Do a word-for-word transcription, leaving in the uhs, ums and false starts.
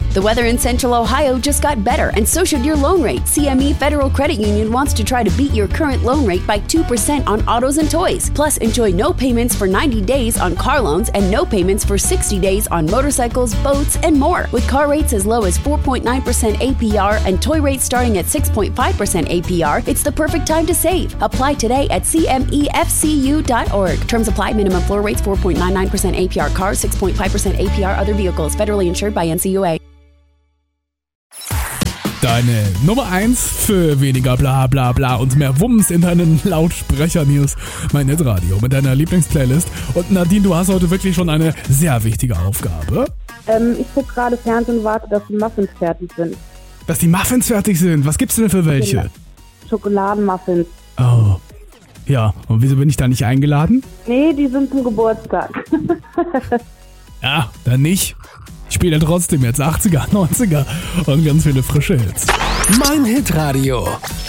The weather in Central Ohio just got better, and so should your loan rate. C M E Federal Credit Union wants to try to beat your current loan rate by two percent on autos and toys. Plus, enjoy no payments for ninety days on car loans and no payments for sixty days on motorcycles, boats, and more. With car rates as low as four point nine percent A P R and toy rates starting at six point five percent A P R, it's the perfect time to save. Apply today at C M E F C U dot org. Terms apply. Minimum floor rates four point nine nine percent A P R cars, six point five percent A P R other vehicles. Federally insured by N C U A. Deine Nummer eins für weniger bla bla bla und mehr Wumms in deinen Lautsprechern. Hier ist mein Hitradio mit deiner Lieblingsplaylist. Und Nadine, du hast heute wirklich schon eine sehr wichtige Aufgabe. Ähm, ich gucke gerade Fernsehen und warte, dass die Muffins fertig sind. Dass die Muffins fertig sind? Was gibt's denn für welche? Schokoladenmuffins. Oh, ja. Und wieso bin ich da nicht eingeladen? Nee, die sind zum Geburtstag. Ja, dann nicht. Ich spiele trotzdem jetzt achtziger, neunziger und ganz viele frische Hits. Mein Hitradio